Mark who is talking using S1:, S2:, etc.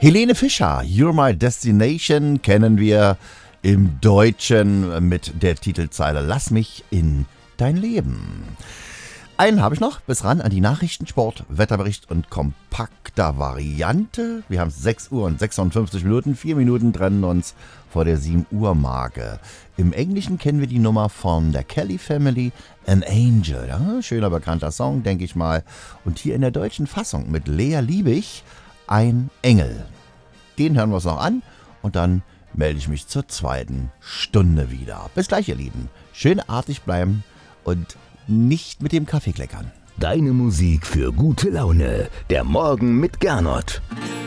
S1: Helene Fischer, You're My Destination, kennen wir im Deutschen mit der Titelzeile Lass mich in dein Leben. Einen habe ich noch, bis ran an die Nachrichten, Sport, Wetterbericht und kompakter Variante. Wir haben 6 Uhr und 56 Minuten, 4 Minuten trennen uns vor der 7 Uhr Marke. Im Englischen kennen wir die Nummer von der Kelly Family, An Angel. Ja, schöner bekannter Song, denke ich mal. Und hier in der deutschen Fassung mit Lea Liebig, Ein Engel. Den hören wir uns noch an und dann melde ich mich zur zweiten Stunde wieder. Bis gleich, ihr Lieben. Schön artig bleiben und nicht mit dem Kaffee kleckern.
S2: Deine Musik für gute Laune. Der Morgen mit Gernot.